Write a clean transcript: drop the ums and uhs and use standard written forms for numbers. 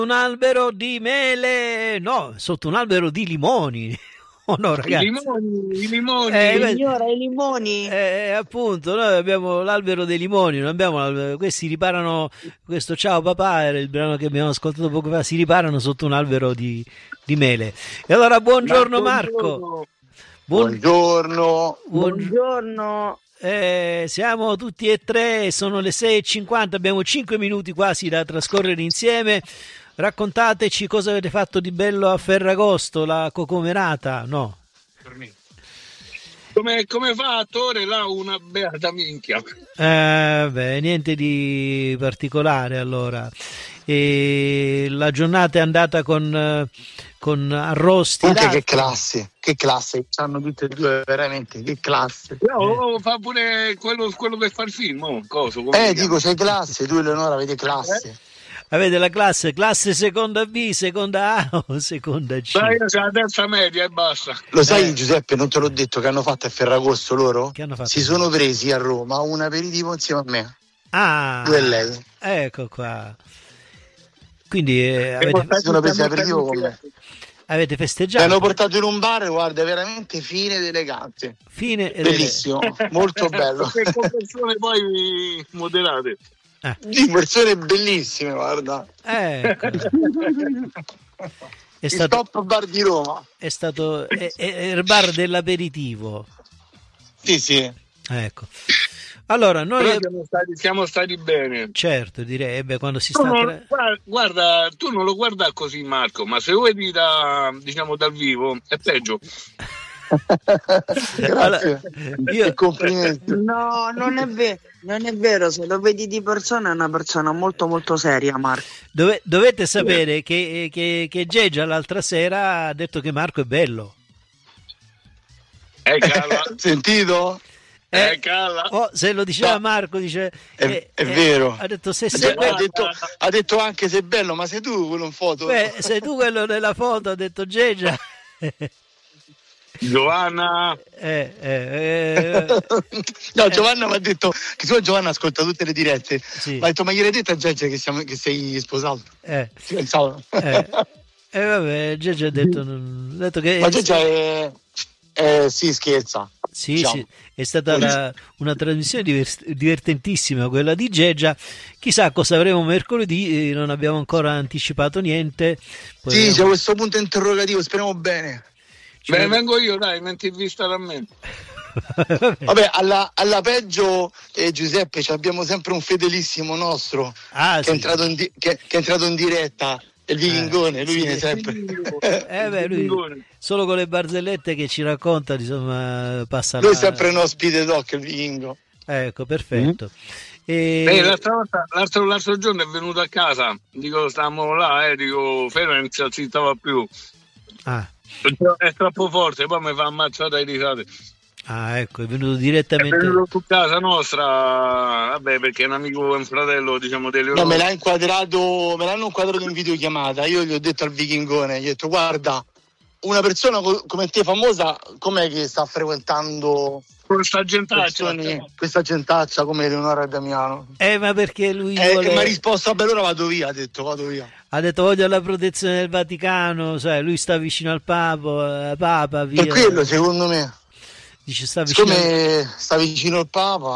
un albero di mele, no, sotto un albero di limoni. Oh no, ragazzi. I limoni. Signora, i limoni. Appunto, noi abbiamo l'albero dei limoni, non abbiamo questi riparano, questo Ciao papà era il brano che abbiamo ascoltato poco fa, si riparano sotto un albero di mele. E allora buongiorno Marco. Buongiorno. Siamo tutti e tre, sono le 6:50, abbiamo 5 minuti quasi da trascorrere insieme. Raccontateci cosa avete fatto di bello a Ferragosto, la cocomerata, no? Come fa attore là una beata minchia? Niente di particolare allora. E la giornata è andata con arrosti. Anche che classe, hanno tutte e due veramente, che classe. Fa pure quello che fa il film, coso. Dico, c'è classe, tu Eleonora avete classe. Avete la classe seconda B, seconda A o seconda C? Dai, c'è la terza media e basta. Lo sai Giuseppe, non te l'ho detto che hanno fatto a Ferragosto loro? Che hanno fatto? Si sono presi a Roma un aperitivo insieme a me. Tu e lei. Ecco qua. Quindi si sono presi aperitivo con me. Avete festeggiato? Mi hanno portato in un bar, guarda, veramente fine ed elegante. Bellissimo, molto bello. Con persone poi moderate. Di persone bellissime, guarda. Ecco. Il top bar di Roma. È stato il bar dell'aperitivo. Sì. Ecco. Allora, noi siamo stati bene. Certo, direi, quando si guarda, tu non lo guarda così Marco, ma se lo vedi dal vivo è peggio. Grazie. Complimenti. No, non è vero, se lo vedi di persona è una persona molto molto seria, Marco. Dovete sapere che Geggia l'altra sera ha detto che Marco è bello. Sentito? Se lo diceva Marco, dice è vero. Ha detto ha detto anche se è bello, ma sei tu quello in foto. Sei tu quello nella foto, ha detto Geggia. Giovanna no, Giovanna mi ha detto che tu Giovanna ascolta tutte le dirette. Sì. Ma ha detto, ma gliel'hai detto a Geggia che sei sposato? Si pensava. Vabbè, Geggia ha detto che ma Geggia sì, scherza. Sì, sì, è stata una trasmissione divertentissima quella di Geggia. Chissà cosa avremo mercoledì, non abbiamo ancora anticipato niente. Sì, c'è questo punto interrogativo, speriamo bene. Vengo io, dai, mi vista da me. Vabbè, alla peggio Giuseppe, abbiamo sempre un fedelissimo nostro che è entrato in diretta, il Vichingone, lui viene sempre. Lui solo con le barzellette che ci racconta, insomma, passa. Lui è sempre un ospite doc, il Vichingo. Ecco, perfetto. L'altro giorno è venuto a casa, dico, stavamo là, dico, Ferenc non si stava più. È troppo forte, poi mi fa ammazzare ai risate. Ecco, è venuto direttamente. È venuto su casa nostra, vabbè, perché è un amico e un fratello, diciamo, No, me l'hanno inquadrato in videochiamata. Io gli ho detto al Vichingone, gli ho detto, guarda, una persona come te famosa, com'è che sta frequentando questa gentaccia come Eleonora e Damiano? Ma perché lui mi ha risposto, vabbè, allora vado via, vado via. Ha detto voglio la protezione del Vaticano, sai, lui sta vicino al Papa, via. Per quello, secondo me. Dice sta vicino al Papa.